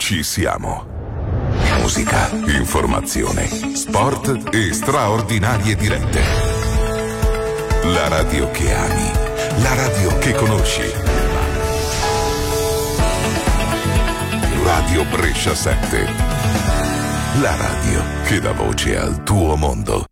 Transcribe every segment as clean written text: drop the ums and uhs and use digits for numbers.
ci siamo. Musica, informazione, sport e straordinarie dirette. La radio che ami, la radio che conosci. Radio Brescia 7. La radio che dà voce al tuo mondo.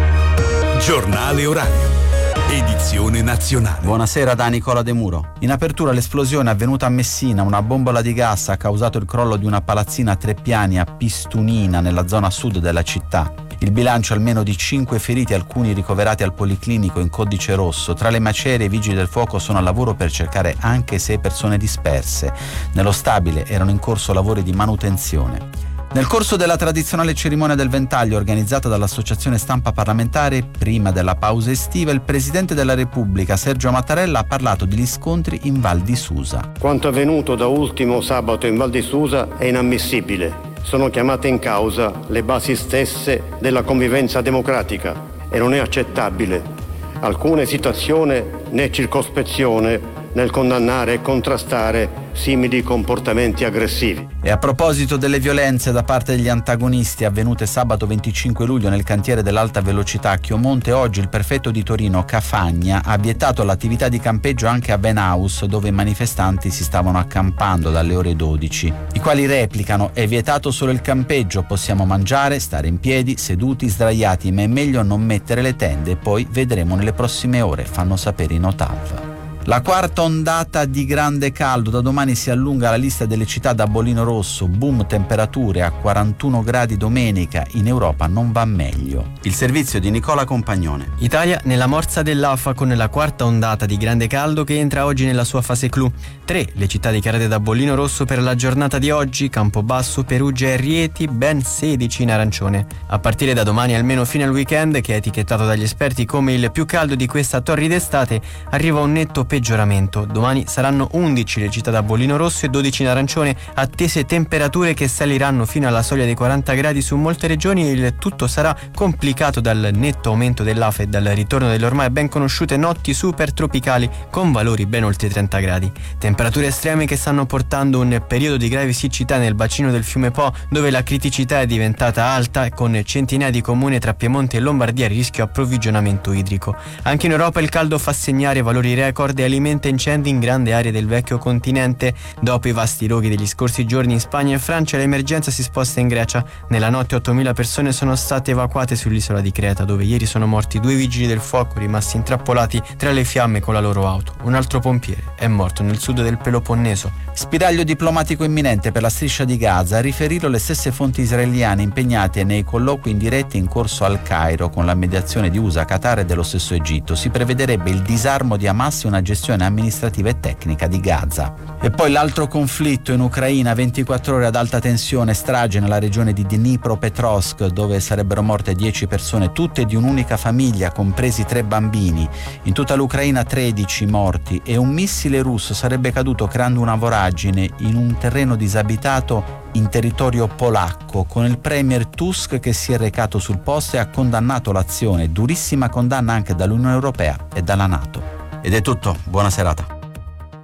Giornale orario. Edizione nazionale. Buonasera da Nicola De Muro. In apertura l'esplosione avvenuta a Messina, una bombola di gas ha causato il crollo di una palazzina a 3 piani a Pistunina, nella zona sud della città. Il bilancio almeno di 5 feriti, alcuni ricoverati al policlinico in codice rosso. Tra le macerie i vigili del fuoco sono al lavoro per cercare anche 6 persone disperse. Nello stabile erano in corso lavori di manutenzione. Nel corso della tradizionale cerimonia del ventaglio organizzata dall'Associazione Stampa Parlamentare, prima della pausa estiva, il Presidente della Repubblica, Sergio Mattarella, ha parlato degli scontri in Val di Susa. Quanto avvenuto da ultimo sabato in Val di Susa è inammissibile. Sono chiamate in causa le basi stesse della convivenza democratica e non è accettabile alcuna esitazione né circospezione nel condannare e contrastare simili comportamenti aggressivi. E a proposito delle violenze da parte degli antagonisti avvenute sabato 25 luglio nel cantiere dell'alta velocità a Chiomonte, oggi il prefetto di Torino Cafagna ha vietato l'attività di campeggio anche a Benhaus, dove i manifestanti si stavano accampando dalle ore 12, i quali replicano: è vietato solo il campeggio, possiamo mangiare, stare in piedi, seduti, sdraiati, ma è meglio non mettere le tende, poi vedremo nelle prossime ore, fanno sapere i Notav. La quarta ondata di grande caldo, da domani si allunga la lista delle città da bollino rosso, boom temperature a 41 gradi domenica, in Europa non va meglio. Il servizio di Nicola Compagnone. Italia nella morsa dell'AFA con la quarta ondata di grande caldo che entra oggi nella sua fase clou. 3 le città dichiarate da bollino rosso per la giornata di oggi: Campobasso, Perugia e Rieti, ben 16 in arancione. A partire da domani, almeno fino al weekend, che è etichettato dagli esperti come il più caldo di questa torrida estate, arriva un netto peggioramento. Domani saranno 11 le città da bollino rosso e 12 in arancione, attese temperature che saliranno fino alla soglia dei 40 gradi su molte regioni, e il tutto sarà complicato dal netto aumento dell'afa e dal ritorno delle ormai ben conosciute notti super tropicali con valori ben oltre 30 gradi. Temperature estreme che stanno portando un periodo di grave siccità nel bacino del fiume Po, dove la criticità è diventata alta, e con centinaia di comuni tra Piemonte e Lombardia a rischio approvvigionamento idrico. Anche in Europa il caldo fa segnare valori record e alimenta incendi in grandi aree del vecchio continente. Dopo i vasti roghi degli scorsi giorni in Spagna e Francia, l'emergenza si sposta in Grecia. Nella notte 8.000 persone sono state evacuate sull'isola di Creta, dove ieri sono morti 2 vigili del fuoco rimasti intrappolati tra le fiamme con la loro auto. Un altro pompiere è morto nel sud del Peloponneso. Spiraglio diplomatico imminente per la striscia di Gaza, a riferirlo le stesse fonti israeliane impegnate nei colloqui indiretti in corso al Cairo con la mediazione di USA, Qatar e dello stesso Egitto. Si prevederebbe il disarmo di Hamas e una gestione amministrativa e tecnica di Gaza. E poi l'altro conflitto in Ucraina, 24 ore ad alta tensione, strage nella regione di Dnipropetrovsk, dove sarebbero morte 10 persone, tutte di un'unica famiglia, compresi 3 bambini. In tutta l'Ucraina 13 morti, e un missile russo sarebbe caduto creando una voragine in un terreno disabitato in territorio polacco, con il premier Tusk che si è recato sul posto e ha condannato l'azione. Durissima condanna anche dall'Unione Europea e dalla NATO. Ed è tutto, buona serata.